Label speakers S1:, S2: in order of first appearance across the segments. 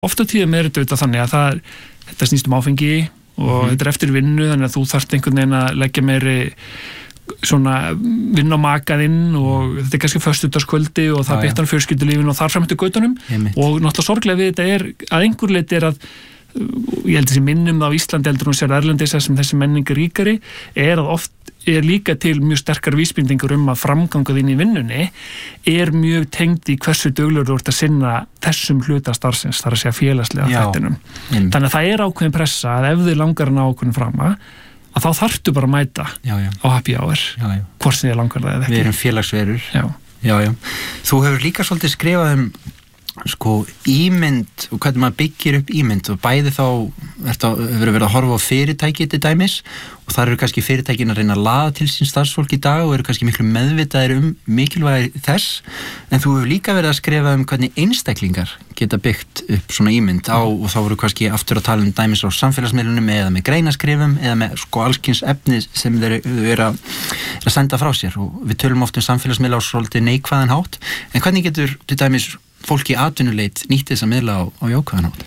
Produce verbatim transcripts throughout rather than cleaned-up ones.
S1: oft á tíðum er þetta þannig að það, þetta snýst um áfengi og mm. þetta er eftir vinnu, þannig að þú þarft einhvern veginn að leggja meiri svona vinn á makaðinn og þetta er kannski föstudagskvöldi og það bitnar fjölskyldulífinu og þar fram eftir götunum og náttúrulega sorglega við þetta er að einhver leyti er að ég held þessi minnum það á Íslandi heldur hún sér erlendis sem þessi menning er ríkari er að oft er líka til mjög sterkar vísbendingur um að framgangað inn í vinnunni er mjög tengd í hversu duglegur þú ert að sinna þessum hluta starfsins, þar að segja félagslega þættinum. Þannig að það er ákveðin pressa að ef þið langar að ná ákveðin frama að þá þarftu bara að mæta já, já. Á happy hour, hvort sem þið langar það eða ekki.
S2: Við erum félagsverur.
S1: Já.
S2: Já, já. Þú hefur líka svolítið skrifað um sko ímynd og hvernig maður byggir upp ímynd og bæði þá hefur verið að horfa á fyrirtæki til dæmis og þar eru kannski fyrirtækin að reyna að laða til sín starfsfólk í dag og eru kannski miklu meðvitaðir um mikilvægi þess en þú hefur líka verið að skrifa um hvernig einstaklingar geta byggt upp svona ímynd á og þá voru kannski aftur að tala um dæmis á samfélagsmiðlunum eða með greinaskrifum eða með sko allskyns efni sem þeir eru að, að senda frá sér og við tölum oft um samfélagsmiðla á svolítið neikvæðan hátt en hvernig getur til dæmis fólki atvinnuleit nýtt þess að miðla á, á jákvæðan hátt?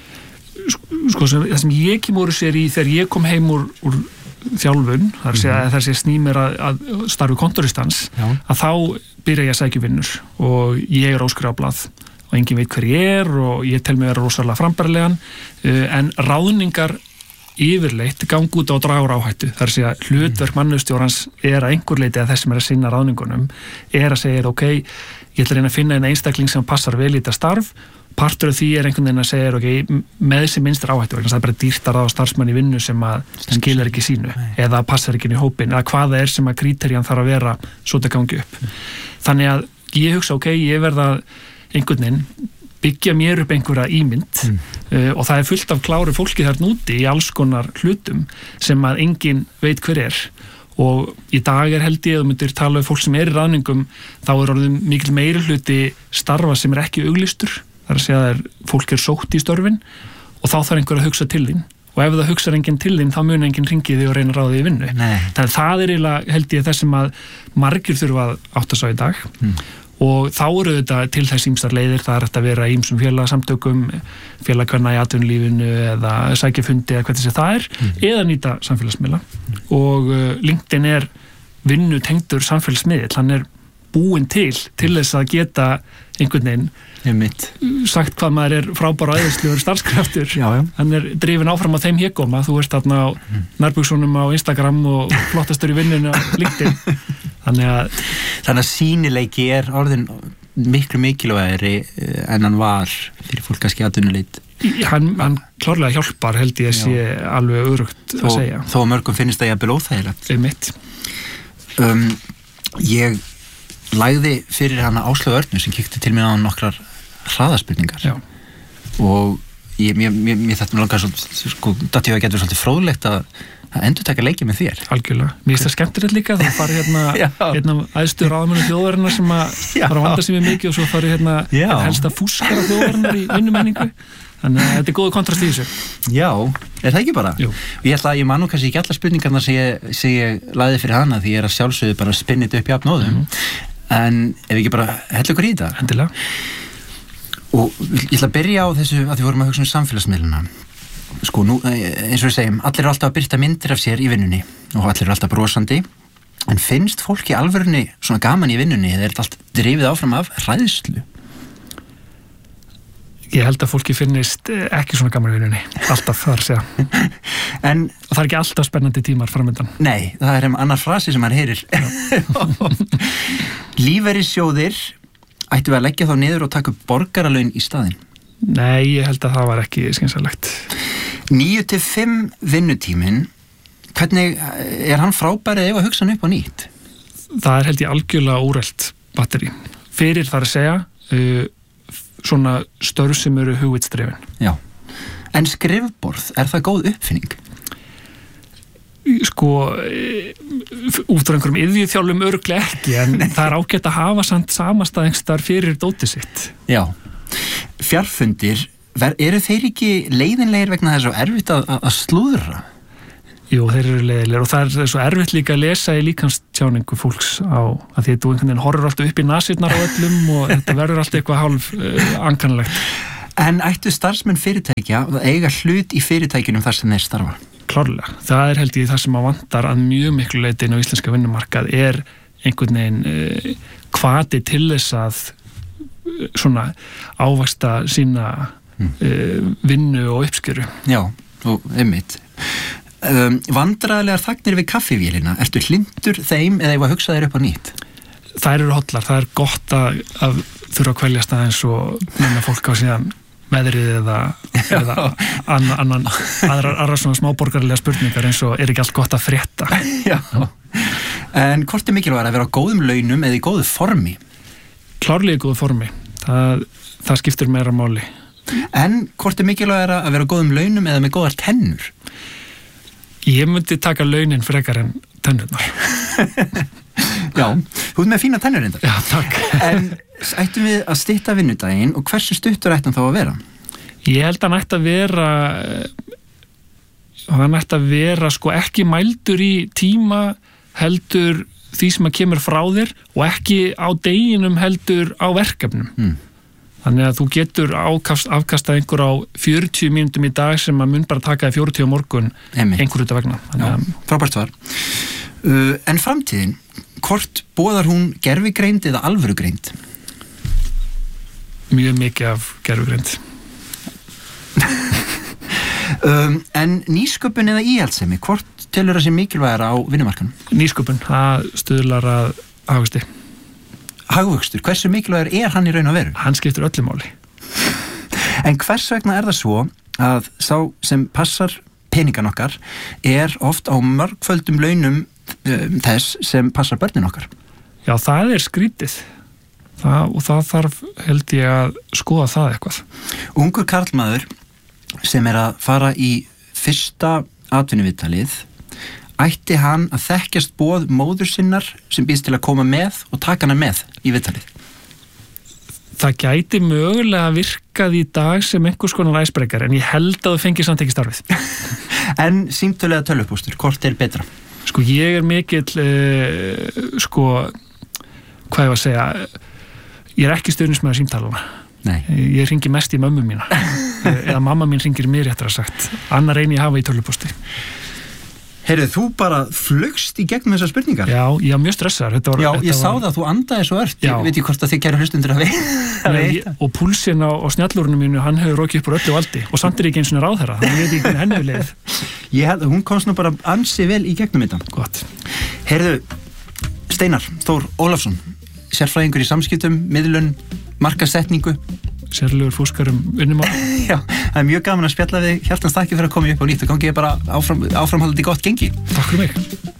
S1: Sko, sem, það sem ég kemur sér í þegar ég kom heim úr, úr þjálfun, þar sé að þar sé snýmir að, að starfi kontoristans, að þá byrja ég að sækja vinnur og ég er óskrifablað og enginn veit hver ég er og ég tel mig vera rosalega frambærilegan, en ráðningar yfirleitt gang út á dragur áhættu, þar sé að hlutverk mannustjórans er að einhver leiti að þessum er að sinna ráðningunum, er að segja ok, ég ætla að reyna að finna einn einstakling sem passar vel í þetta starf, partur af því er einhvern veginn að segja ok, með þessi minnstur áhættu, það er bara dýrt að ráða starfsmann í vinnu sem að skilar ekki sínu, Nei. Eða passar ekki inn í hópin, eða hvað það er sem að kríterían þarf að vera svo þetta gangi upp. Þannig að ég hugsa ok, ég verða einhvern veginn byggja mér upp einhverja ímynd mm. uh, og það er fullt af kláru fólki þarna úti í alls konar hlutum sem að enginn veit hver er og í dag er held ég að þú myndir tala um fólk sem er í ráðningum þá er orðin mikil meiri hluti starfa sem er ekki auglýstur, þar að segja að fólk er sótt í störfin og þá þarf einhver að hugsa til þín og ef það hugsa enginn til þín þá mun enginn hringi þig og reyna að ráða þig í vinnu. Þannig að það er eiginlega held ég þess sem að margir þurfa að átta sig á í dag mm. og þá eru þetta til þess ýmsar leiðir, það er að vera ýmsum félagsamtökum, félagkvenna í atvinnulífinu eða sækja fundi eða hvað þessi það er, mm. eða nýta samfélagsmiðla mm. og uh, LinkedIn er vinnu tengdur samfélagsmiðl, hann er búinn til til þess að geta einhvern veginn sagt hvað maður er frábæra æðislegur starfskraftur, já, já. Hann er drifin áfram á þeim hégóma, þú ert þarna á mm. nærbuksunum á Instagram og flottastur í vinnunum á LinkedIn þannig að
S2: þannig að sýnileiki er orðin miklu mikilvægari en hann var fyrir fólk kannski atvinnuleit.
S1: Hann, hann klárlega hjálpar held ég að sé alveg örugt að segja.
S2: Þó mörgum finnst það jafnvel óþægilegt.
S1: Einmitt.
S2: Um, ég lagði fyrir hana Áslaug Örnu sem kíkti til mér á nokkrar hraðaspurningar. Já. Og ég, mér, mér, mér þetta mér langar svolítið, sko, datt ég að geta svolítið fróðlegt að að endurtaka leikið með þér.
S1: Algjörlega. Mér finnst það skemmtilegt líka, þú farið hérna hérna æðstu ráðamennu þjóðarinnar sem að fara að vanda sig við mikið og svo farið hérna helsta fúskara þjóðarinnar í vinnumenningu. Þannig að þetta er góð kontrast í þessu.
S2: Já, er það ekki bara?
S1: Jú.
S2: Og ég ætla að ég man nú kannski ekki allar spurningarna sem ég, sem ég lagði fyrir hana því ég er að sjálfsögðu bara að spinna þetta upp í apnóðum. Mm. En ef ekki bara hella okkur í þetta?
S1: Endilega.
S2: Og ég ætla að byrja á þessu að því vorum að hugsa um samfélagsmiðluna. Sko, nú, eins og við segjum, allir eru alltaf að birta myndir af sér í vinnunni og allir eru alltaf brosandi en finnst fólki alvörunni svona gaman í vinnunni eða er þetta allt drifið áfram af hræðslu?
S1: Ég held að fólki finnist ekki svona gaman í vinnunni alltaf þar segja
S2: en,
S1: og það er ekki alltaf spennandi tímar framöndan.
S2: Nei, það er annar frasi sem maður heyrir Lífeyrissjóðir ættu við að leggja þá niður og taka upp borgaralaun í staðinn?
S1: Nei, ég held að það var ekki skynsamlegt.
S2: níu til fimm vinnutíminn, hvernig er hann frábærið ef að hugsa hann upp á nýtt?
S1: Það er held ég algjörlega úrelt batteri. Fyrir þar að segja uh, svona störf sem eru hugvitsdrifin.
S2: Já. En skrifborð, er það góð uppfinning?
S1: Sko, út frá einhverjum iðjuþjálfum örugglega ekki, en það er ágætt að hafa samt samastæðingstar fyrir dótið sitt.
S2: Já. Fjarfundir, eru þeir ekki leiðinlegir vegna þess að erfitt að, að slúðra?
S1: Jú, þeir eru leiðinlegir og það er svo erfitt líka að lesa í líkamstjáningu fólks á að því að þú einhvern veginn horfur alltaf upp í nasirnar á öllum og þetta verður alltaf eitthvað hálf uh, ankannlegt.
S2: En ættu starfsmenn fyrirtækja að eiga hlut í fyrirtækjunum þar sem þeir starfa?
S1: Klárlega. Það er held ég það sem að vantar að mjög miklu leyti inn á íslenska vinnumarkað er einhvern veginn uh, hvati til þess að uh, svona ávaxta sína uh, vinnu og uppskjöru.
S2: Já, og einmitt. Um, vandræðilegar þagnir við kaffivélina, ertu hlindur þeim eða ef að hugsa þér upp á nýtt?
S1: Það eru hotlar, það er gott að, að þurfa að kveljast aðeins og minna fólk á síðan veðrið eða, eða annan, annan, aðrar, aðrar svona smáborgarlega spurningar eins og er ekki allt gott að frétta.
S2: Já, en hvort er mikilvægt að vera á góðum launum eða í góðu formi?
S1: Klárlega í góðu formi, það, það skiptir meira máli.
S2: En hvort er mikilvægt að vera á góðum launum eða með góðar tennur?
S1: Ég myndi taka launin frekar en tennurnar.
S2: Já, þú ert með fína tennur reyndar.
S1: Já, takk.
S2: En ættum við að stytta vinnudaginn og hversu stuttur ættum þá að vera?
S1: Ég held að hann ætti að vera hann ætti að vera sko ekki mældur í tíma heldur því sem að kemur frá þér og ekki á deginum heldur á verkefnum. Mm. Þannig að þú getur ákast, afkastað einhver á fjörutíu mínútum í dag sem að mun bara taka í fjörutíu á morgun einhver út af vegna.
S2: Já, frábært svar. Uh, en framtíðin, hvort boðar hún gervigreind eða alvörugreind?
S1: Mjög mikið af gervigreind.
S2: um, en nýsköpun eða íhaldssemi, hvort telur það sé mikilvægara á vinnumarkanum?
S1: Nýsköpun, það stuðlar að hagvexti.
S2: Hagvöxtur, hversu mikilvægur er hann í raun og veru?
S1: Hann skiptir öllu máli.
S2: En hvers vegna er það svo að sá sem passar peningan okkar er oft á mörgföldum launum um, þess sem passar börnin okkar?
S1: Já, það er skrítið. Það, og það þarf, held ég, að skoða það eitthvað.
S2: Ungur karlmaður sem er að fara í fyrsta atvinnuviðtalið, ætti hann að þekkjast boð móður sinnar sem býðst til að koma með og taka hana með í viðtalið?
S1: Það gæti mögulega virkað í dag sem einhvers konar icebreaker, en ég held að þú fengir samt ekki starfið.
S2: En símtölu eða tölvupóstur, hvort er betra?
S1: Sko, ég er mikill uh, sko, hvað ég var að segja, ég er ekki stuðningsmaður símtalana.
S2: Nei.
S1: Ég hringi mest í mömmu mína, eða mamma mín hringir mér réttar að sagt, annar reyni ég hafa í tölvupósti.
S2: Heyrðu, þú bara flugst í gegnum þessar spurningar?
S1: Já, ég var mjög stressaður. Var,
S2: Já, ég sá
S1: var...
S2: það að þú andaði svo ört.
S1: Já.
S2: Ég veit ekki hvort að þið kæru hlustundur að veita.
S1: Og púlsinn á, á snjallúrunum mínu, hann hefur rokið upp úr öllu valdi og samt er ekki eins og ráðherra, þannig veit ég ekki henni við leið.
S2: Ég held að hún komst nú bara ansi vel í gegnum þetta.
S1: Gott.
S2: Heyrðu, Steinar Þór Ólafsson, sérfræðingur í samskiptum, miðlun, markasetningu.
S1: Sérlegur fúskar um vinnumál.
S2: Já, það er mjög gaman að spjalla við. Hjartans þakki fyrir að koma upp á nýtt og gangi ég bara áfram, áframhaldandi gott gengi.
S1: Takk fyrir mig.